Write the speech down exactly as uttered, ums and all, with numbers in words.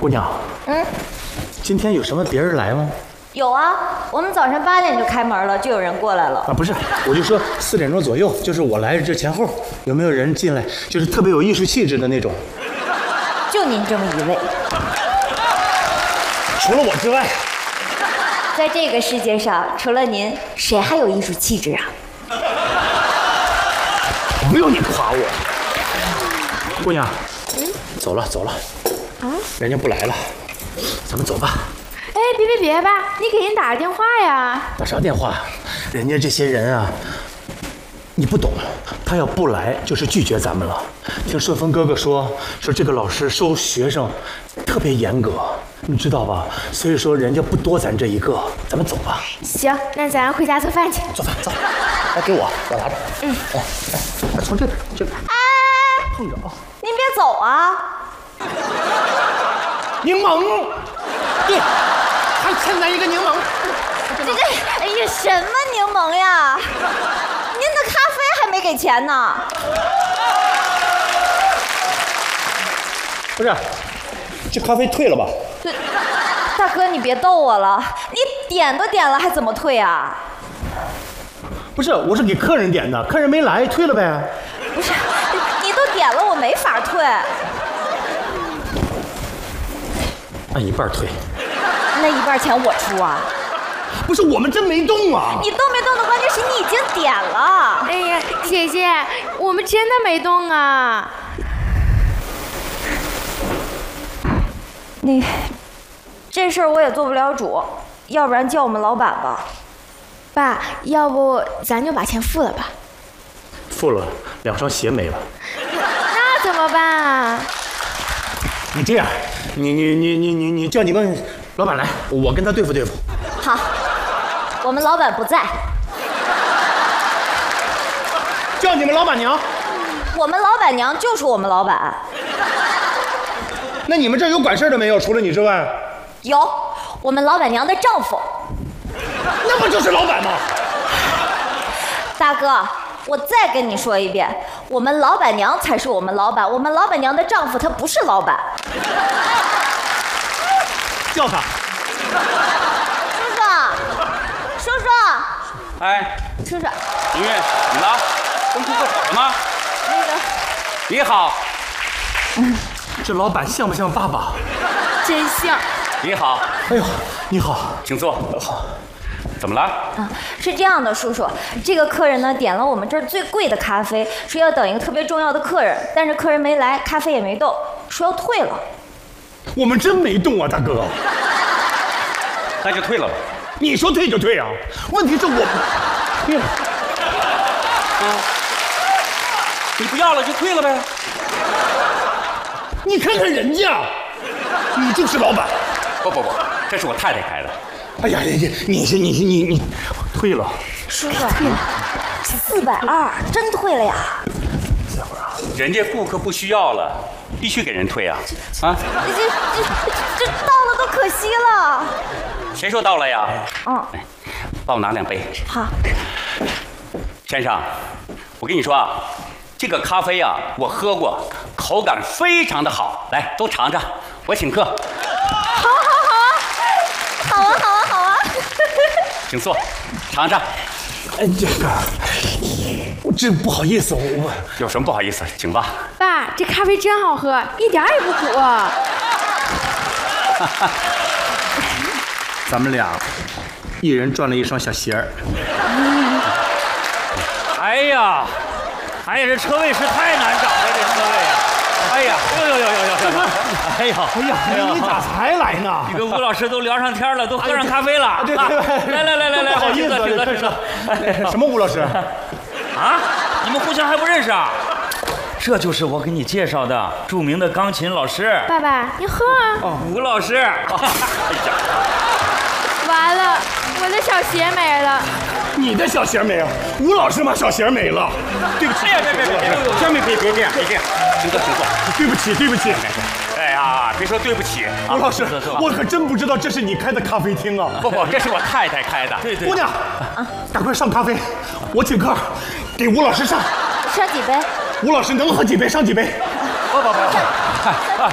姑娘，嗯，今天有什么别人来吗？ 有啊，我们早上八点就开门了，就有人过来了。 啊，不是，我就说四点钟左右，就是我来这前后，有没有人进来，就是特别有艺术气质的那种？ 就您这么一位。 除了我之外， 在这个世界上，除了您，谁还有艺术气质啊？ 不用你夸我。姑娘，嗯，走了走了，啊，人家不来了，咱们走吧。 哎，别别别吧，你给人打个电话呀！ 打啥电话？人家这些人啊，你不懂，他要不来就是拒绝咱们了。听顺丰哥哥说，说这个老师收学生特别严格，你知道吧？所以说人家不多咱这一个，咱们走吧。 行，那咱回家做饭去。 做饭走，来给我，我拿着。嗯，哎哎，从这边这边。 哎， 碰着啊！ 您别走啊！ 柠檬，对，还欠咱一个柠檬。 这这，哎呀，什么柠檬呀？您的咖啡还没给钱呢。 不是，这咖啡退了吧？ 对，大哥你别逗我了，你点都点了还怎么退啊？ 不是，我是给客人点的，客人没来，退了呗。 不是，你都点了，我没法退。 按一半退。 那一半钱我出啊？ 不是，我们真没动啊！ 你动没动的关键是你已经点了。 哎呀，姐姐，我们真的没动啊。 那这事儿我也做不了主，要不然叫我们老板吧。 爸，要不咱就把钱付了吧？ 付了，两双鞋没了。 那怎么办啊？ 你这样，你你你你你你叫你们老板来，我跟他对付对付。 好，我们老板不在。 叫你们老板娘。 我们老板娘就是我们老板。 那你们这有管事的没有？除了你之外， 有我们老板娘的丈夫。 那不就是老板吗？ 大哥，我再跟你说一遍，我们老板娘才是我们老板，我们老板娘的丈夫他不是老板。 叫他。 叔叔，叔叔。 哎， 叔叔。 明月，你呢？工作做好了吗？ 那个。 你好。 嗯，这老板像不像爸爸？ 真像。 你好。 哎呦，你好， 请坐。 好。 怎么了？ 啊，是这样的，叔叔，这个客人呢点了我们这儿最贵的咖啡，说要等一个特别重要的客人，但是客人没来，咖啡也没动，说要退了。 我们真没动啊，大哥。 那就退了吧。 你说退就退啊？问题是我，退了。 啊，你不要了就退了呗。 你看看人家，你就是老板。 不不不，这是我太太开的。 哎呀，你你是你是你你退了， 叔叔，退了，四百二，真退了呀！ 人家顾客不需要了，必须给人退啊！啊， 这这这这到了都可惜了。 谁说到了呀？ 嗯， 帮我拿两杯。 好。 先生，我跟你说啊，这个咖啡啊，我喝过，口感非常的好，来都尝尝，我请客。 好好好啊，好啊好啊好啊！ 请坐，尝尝。 哎，这个我真不好意思，我我有什么不好意思，请吧。 爸，这咖啡真好喝，一点也不苦啊。 咱们俩一人赚了一双小鞋儿。 哎呀，哎呀，这车位是太难找了，这车位啊！哎呀，呦呦呦呦呦！ 哎呀，哎呀，哎呀，你咋才来呢？ 你跟吴老师都聊上天了，都喝上咖啡了。 对对对， 来来来来来， 不好意思， 请坐请坐。 什么吴老师？ 啊？你们互相还不认识啊？这就是我给你介绍的著名的钢琴老师。 爸爸，你喝啊。 哦，吴老师。哎呀， 完了，我的小鞋没了。 你的小鞋没了，吴老师嘛小鞋没了。对不起， 哎呀，别别别别，千万别别这样，别这样，请坐请坐。 对不起对不起。 哎呀，别说对不起， 吴老师，我可真不知道这是你开的咖啡厅啊！ 不不，这是我太太开的。 对对。 姑娘，赶快上咖啡，我请客，给吴老师上。 上几杯？ 吴老师能喝几杯上几杯。 不不不，